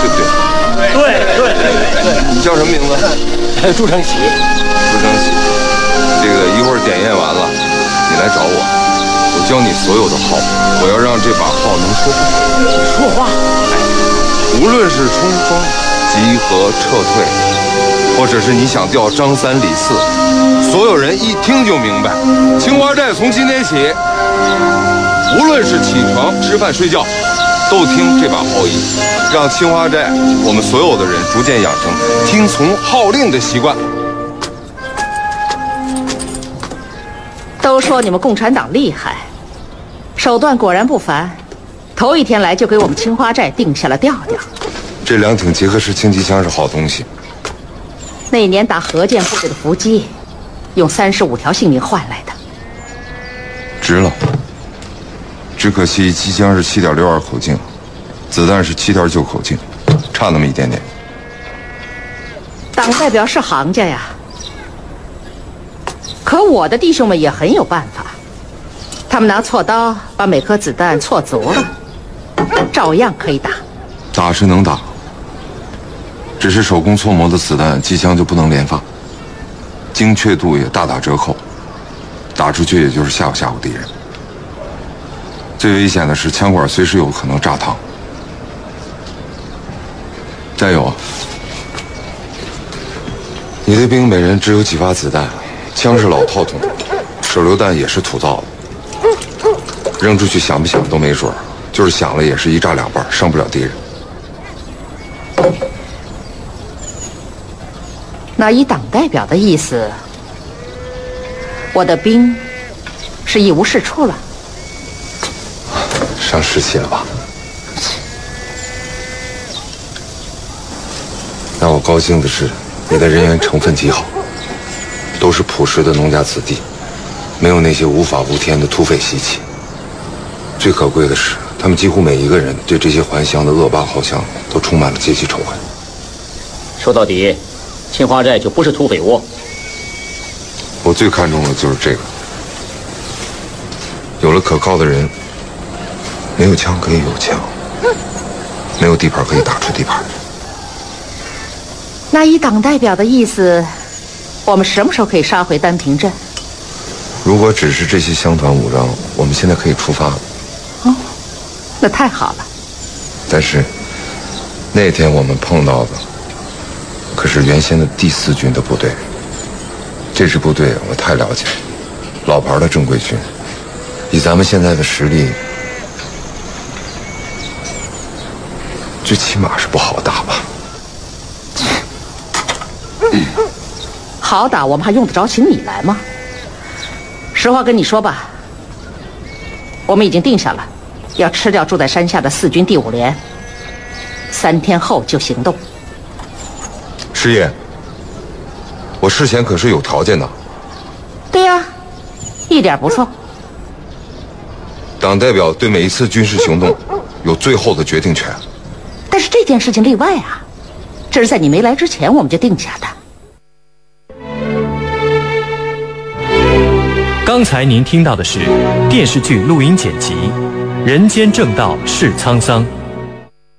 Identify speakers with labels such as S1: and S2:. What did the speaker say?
S1: 对不对？
S2: 对。
S1: 你叫什么名字？
S2: 朱成喜。
S1: 朱成喜。这个一会儿点验完了，你来找我教你所有的号，我要让这把号能说话。
S2: 说话。
S1: 无论是冲锋、集合、撤退，或者是你想调张三李四，所有人一听就明白。青花寨从今天起，无论是起床、吃饭、睡觉，都听这把号音，让青花寨我们所有的人逐渐养成听从号令的习惯。
S3: 都说你们共产党厉害，手段果然不凡。头一天来就给我们青花寨定下了调调。
S1: 这2挺结合式轻机枪是好东西。
S3: 那一年打何健部队的伏击，用35条性命换来的，
S1: 值了。只可惜机枪是7.62口径，子弹是7.9口径，差那么一点点。
S3: 党代表是行家呀，可我的弟兄们也很有办法，他们拿锉刀把每颗子弹锉足了，照样可以打。
S1: 打是能打，只是手工搓磨的子弹，机枪就不能连发，精确度也大打折扣，打出去也就是吓唬吓唬敌人。最危险的是枪管随时有可能炸膛。再有，你的兵每人只有几发子弹，枪是老套筒，手榴弹也是土造的，扔出去响不响都没准，就是响了也是一炸两半，伤不了敌人。
S3: 那以党代表的意思，我的兵是一无是处了。
S1: 上士气了吧？那我高兴的是，你的人员成分极好，都是朴实的农家子弟，没有那些无法无天的土匪习气。最可贵的是，他们几乎每一个人对这些还乡的恶霸豪强都充满了阶级仇恨。
S4: 说到底，青花寨就不是土匪窝。
S1: 我最看重的就是这个，有了可靠的人，没有枪可以有枪，没有地盘可以打出地盘。
S3: 那以党代表的意思，我们什么时候可以杀回单平镇？
S1: 如果只是这些乡团武装，我们现在可以出发了。
S3: 哦，那太好了。
S1: 但是那天我们碰到的可是原先的第4军的部队，这支部队我太了解，老牌的正规军，以咱们现在的实力，最起码是不好打吧。
S3: 好打我们还用得着请你来吗？实话跟你说吧，我们已经定下了，要吃掉住在山下的4军第5连，3天后就行动。
S1: 师爷，我事前可是有条件的。
S3: 对呀，一点不错。
S1: 党代表对每一次军事行动有最后的决定权。
S3: 但是这件事情例外啊，这是在你没来之前我们就定下的。
S5: 刚才您听到的是电视剧录音剪辑《人间正道是沧桑》。